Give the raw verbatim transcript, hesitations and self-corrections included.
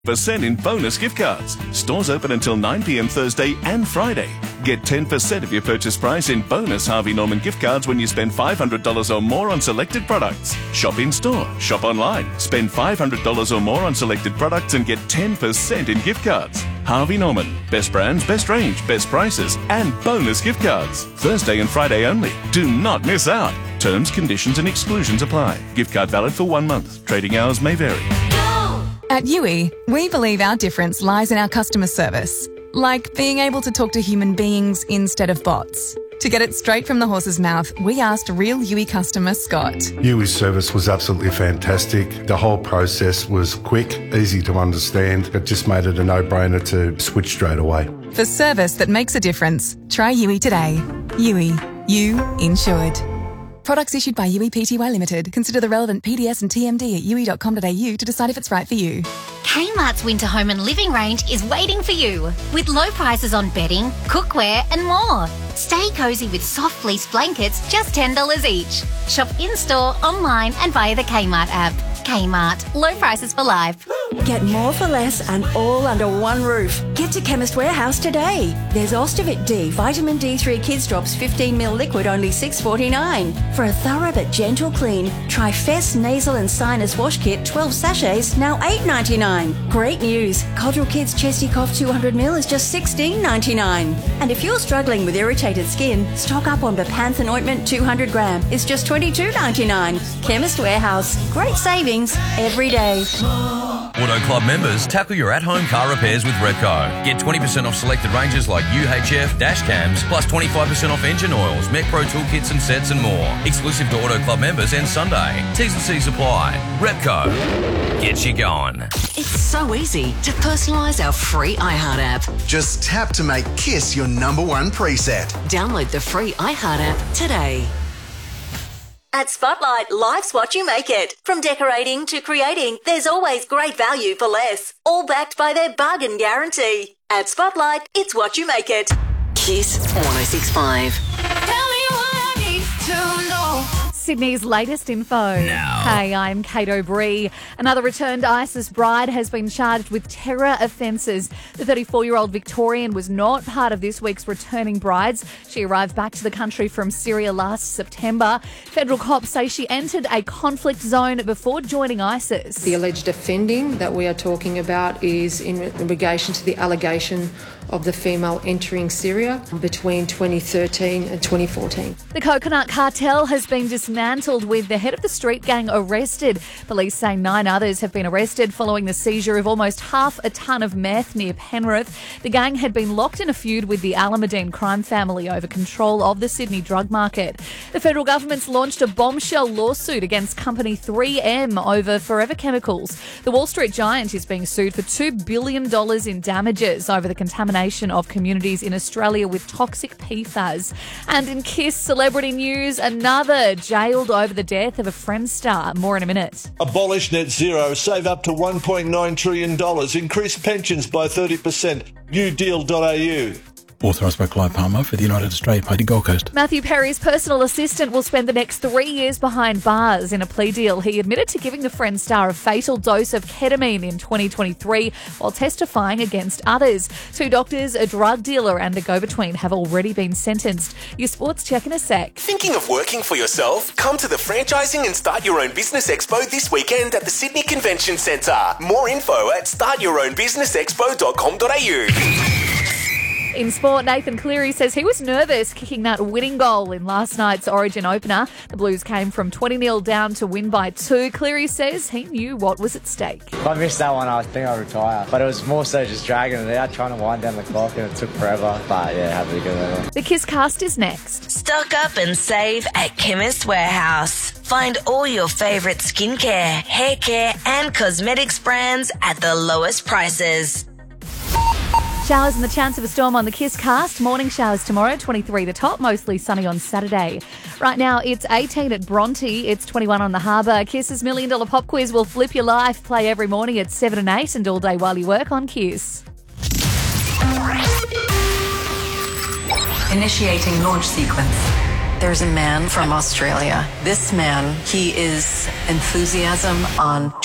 percent in bonus gift cards. Stores open until nine p.m. Thursday and Friday. Get ten percent of your purchase price in bonus Harvey Norman gift cards when you spend five hundred dollars or more on selected products. Shop in store, shop online, spend five hundred dollars or more on selected products and get ten percent in gift cards. Harvey Norman. Best brands, best range, best prices, and bonus gift cards. Thursday and Friday only. Do not miss out. Terms, conditions and exclusions apply. Gift card valid for one month. Trading hours may vary. At U I, we believe our difference lies in our customer service, like being able to talk to human beings instead of bots. To get it straight from the horse's mouth, we asked real U I customer Scott. U I's service was absolutely fantastic. The whole process was quick, easy to understand. It just made it a no-brainer to switch straight away. For service that makes a difference, try U I today. U I. You insured. Products issued by U I Pty Limited. Consider the relevant P D S and T M D at u i dot com dot a u to decide if it's right for you. Kmart's winter home and living range is waiting for you with low prices on bedding, cookware and more. Stay cosy with soft fleece blankets, just ten dollars each. Shop in-store, online and via the Kmart app. Kmart. Low prices for life. Get more for less and all under one roof. Get to Chemist Warehouse today. There's Ostivit D, Vitamin D three Kids Drops fifteen milliliter liquid, only six forty-nine. For a thorough but gentle clean, try Fess Nasal and Sinus Wash Kit, twelve sachets, now eight ninety-nine. Great news. Codral Kids Chesty Cough two hundred milliliters is just sixteen ninety-nine. And if you're struggling with irritated skin, stock up on Bepanthen Ointment two hundred gram. It's just twenty-two ninety-nine. Chemist Warehouse. Great savings every day. Auto Club members, tackle your at-home car repairs with Repco. Get twenty percent off selected ranges like U H F, dash cams, plus twenty-five percent off engine oils, MechPro toolkits and sets and more. Exclusive to Auto Club members and Sunday. T's and C's apply. Repco. Get you going. It's so easy to personalise our free iHeart app. Just tap to make Kiss your number one preset. Download the free iHeart app today. At Spotlight, life's what you make it. From decorating to creating, there's always great value for less. All backed by their bargain guarantee. At Spotlight, it's what you make it. Kiss one oh six point five. Tell me what I need to know. Sydney's latest info. Now. Hey, I'm Kate O'Bree. Another returned ISIS bride has been charged with terror offences. The thirty-four-year-old Victorian was not part of this week's returning brides. She arrived back to the country from Syria last September. Federal cops say she entered a conflict zone before joining ISIS. The alleged offending that we are talking about is in relation to the allegation of the female entering Syria between twenty thirteen and twenty fourteen. The Coconut Cartel has been dismantled with the head of the street gang arrested. Police say nine others have been arrested following the seizure of almost half a tonne of meth near Penrith. The gang had been locked in a feud with the Alameddine crime family over control of the Sydney drug market. The federal government's launched a bombshell lawsuit against company three M over Forever Chemicals. The Wall Street giant is being sued for two billion dollars in damages over the contamination of communities in Australia with toxic P FAS. And in Kiss celebrity news, another jailed over the death of a Friends star. More in a minute. Abolish net zero, save up to one point nine trillion dollars, increase pensions by thirty percent. new deal dot a u. Authorised by Clive Palmer for the United Australia Party Gold Coast. Matthew Perry's personal assistant will spend the next three years behind bars. In a plea deal, he admitted to giving the Friends star a fatal dose of ketamine in twenty twenty-three while testifying against others. Two doctors, a drug dealer and a go-between have already been sentenced. Your sports check in a sec. Thinking of working for yourself? Come to the Franchising and Start Your Own Business Expo this weekend at the Sydney Convention Centre. More info at start your own business expo dot com dot a u. In sport, Nathan Cleary says he was nervous kicking that winning goal in last night's Origin opener. The Blues came from twenty nil down to win by two. Cleary says he knew what was at stake. If I missed that one, I think I'd retire. But it was more so just dragging it out, trying to wind down the clock, and it took forever. But yeah, happy to go there. The Kiss cast is next. Stock up and save at Chemist Warehouse. Find all your favourite skincare, hair care and cosmetics brands at the lowest prices. Showers and the chance of a storm on the Kiss cast. Morning showers tomorrow, twenty-three the top, mostly sunny on Saturday. Right now, it's eighteen at Bronte, it's twenty-one on the Harbour. Kiss's Million Dollar Pop Quiz will flip your life. Play every morning at seven and eight and all day while you work on Kiss. Initiating launch sequence. There's a man from Australia. This man, he is enthusiasm on